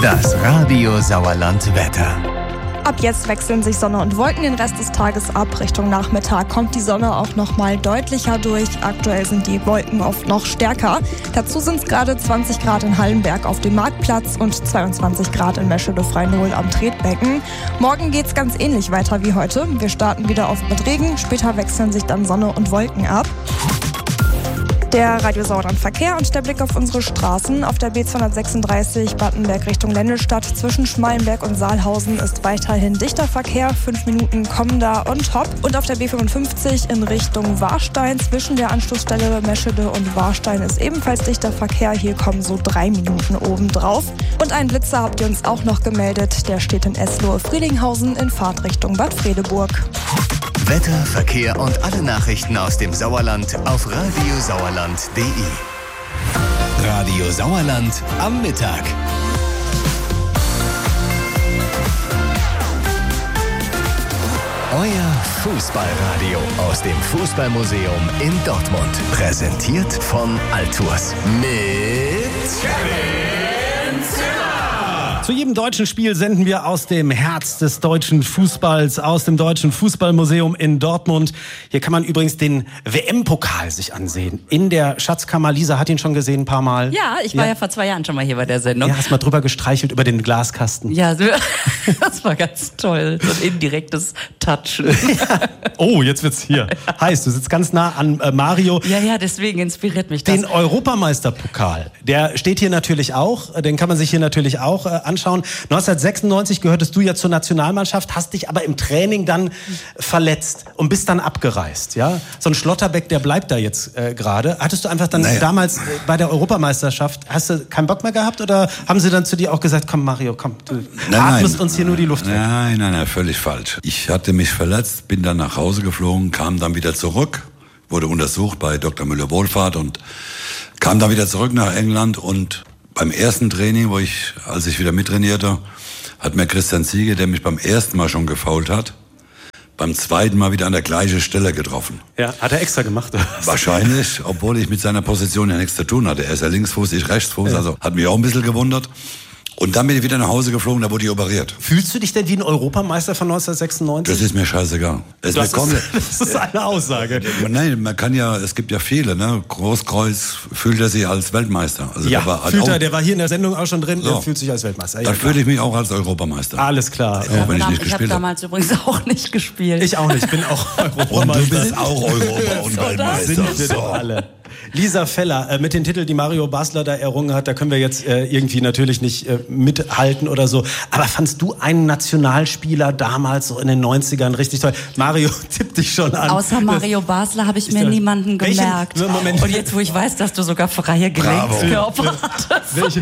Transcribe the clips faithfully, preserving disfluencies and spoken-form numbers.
Das Radio Sauerland Wetter. Ab jetzt wechseln sich Sonne und Wolken den Rest des Tages ab. Richtung Nachmittag kommt die Sonne auch noch mal deutlicher durch. Aktuell sind die Wolken oft noch stärker. Dazu sind es gerade zwanzig Grad in Hallenberg auf dem Marktplatz und zweiundzwanzig Grad in Meschede-Freinol am Tretbecken. Morgen geht es ganz ähnlich weiter wie heute. Wir starten wieder oft mit Regen. Später wechseln sich dann Sonne und Wolken ab. Der Radio Sauerland Verkehr und der Blick auf unsere Straßen. Auf der B zweihundertsechsunddreißig Battenberg Richtung Lennestadt zwischen Schmalenberg und Saalhausen ist weiterhin dichter Verkehr. Fünf Minuten kommen da on top. Und auf der B fünfundfünfzig in Richtung Warstein zwischen der Anschlussstelle Meschede und Warstein ist ebenfalls dichter Verkehr. Hier kommen so drei Minuten obendrauf. Und einen Blitzer habt ihr uns auch noch gemeldet. Der steht in Eslohe-Friedinghausen in Fahrtrichtung Bad Fredeburg. Wetter, Verkehr und alle Nachrichten aus dem Sauerland auf radiosauerland punkt de. Radio Sauerland am Mittag. Euer Fußballradio aus dem Fußballmuseum in Dortmund. Präsentiert von Altours. Mit Kevin Zimmer. Zu jedem deutschen Spiel senden wir aus dem Herz des deutschen Fußballs, aus dem Deutschen Fußballmuseum in Dortmund. Hier kann man übrigens den W M-Pokal sich ansehen. In der Schatzkammer. Lisa hat ihn schon gesehen ein paar Mal. Ja, ich war ja, ja vor zwei Jahren schon mal hier bei der Sendung. Ja, hast mal drüber gestreichelt über den Glaskasten. Ja, das war ganz toll. So ein indirektes Touchen. Ja. Oh, jetzt wird's hier heiß. Du sitzt ganz nah an äh, Mario. Ja, ja, deswegen inspiriert mich das. Den Europameisterpokal, der steht hier natürlich auch. Den kann man sich hier natürlich auch äh, anschauen. neunzehnhundertsechsundneunzig gehörtest du ja zur Nationalmannschaft, hast dich aber im Training dann verletzt und bist dann abgereist. Ja? So ein Schlotterbeck, der bleibt da jetzt äh, gerade. Hattest du einfach dann naja. damals äh, bei der Europameisterschaft, hast du keinen Bock mehr gehabt oder haben sie dann zu dir auch gesagt, komm Mario, komm, du nein, atmest nein. uns hier nur die Luft weg? Nein, nein, nein, völlig falsch. Ich hatte mich verletzt, bin dann nach Hause geflogen, kam dann wieder zurück, wurde untersucht bei Doktor Müller-Wohlfahrt und kam dann wieder zurück nach England und beim ersten Training, wo ich, als ich wieder mittrainierte, hat mir Christian Ziege, der mich beim ersten Mal schon gefoult hat, beim zweiten Mal wieder an der gleichen Stelle getroffen. Ja, hat er extra gemacht? Oder? Wahrscheinlich, obwohl ich mit seiner Position ja nichts zu tun hatte. Er ist ja Linksfuß, ich Rechtsfuß, ja. Also hat mich auch ein bisschen gewundert. Und dann bin ich wieder nach Hause geflogen, da wurde ich operiert. Fühlst du dich denn wie ein Europameister von neunzehnhundertsechsundneunzig? Das ist mir scheißegal. Es das, ist, das ist eine Aussage. Nein, man kann ja, es gibt ja viele, ne? Großkreuz fühlt er sich als Weltmeister. Also ja, der war, fühlt auch, er, der war hier in der Sendung auch schon drin, so. Der fühlt sich als Weltmeister. Ja, dann fühle ich mich auch als Europameister. Alles klar. Ja, auch wenn ich nicht ich habe damals übrigens auch nicht gespielt. Ich auch nicht, ich bin auch Europameister. Und du bist auch Europa- und Weltmeister. Sind wir doch alle. Lisa Feller, äh, mit den Titeln, die Mario Basler da errungen hat, da können wir jetzt äh, irgendwie natürlich nicht äh, mithalten oder so. Aber fandst du einen Nationalspieler damals so in den neunzigern richtig toll? Mario tippt dich schon an. Außer Mario Basler habe ich mir niemanden gemerkt. Welchen? Moment. Und jetzt, wo ich weiß, dass du sogar freie Gelenkskörper hattest. Welche?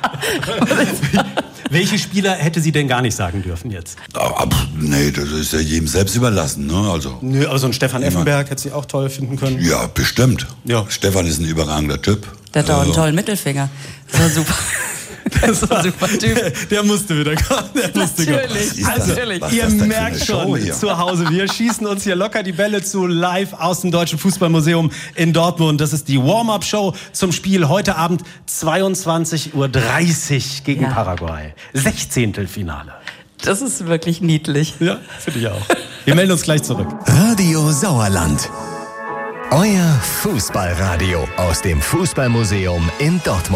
Welche Spieler hätte sie denn gar nicht sagen dürfen jetzt? Aber, nee, das ist ja jedem selbst überlassen. Ne? Also, Nö, aber so ein Stefan Effenberg hätte sie auch toll finden können. Ja, bestimmt. Ja. Stefan ist ein überragender Typ. Der hat auch also. einen tollen Mittelfinger. Das war super. Das war ein super Typ. Der, der musste wieder kommen. Der musste natürlich, kommen. Also, natürlich. ihr merkt schon zu Hause, wir schießen uns hier locker die Bälle zu, live aus dem Deutschen Fußballmuseum in Dortmund. Das ist die Warm-Up-Show zum Spiel heute Abend zweiundzwanzig Uhr dreißig gegen ja. Paraguay. Sechzehntelfinale. Das ist wirklich niedlich. Ja, finde ich auch. Wir melden uns gleich zurück. Radio Sauerland. Euer Fußballradio aus dem Fußballmuseum in Dortmund.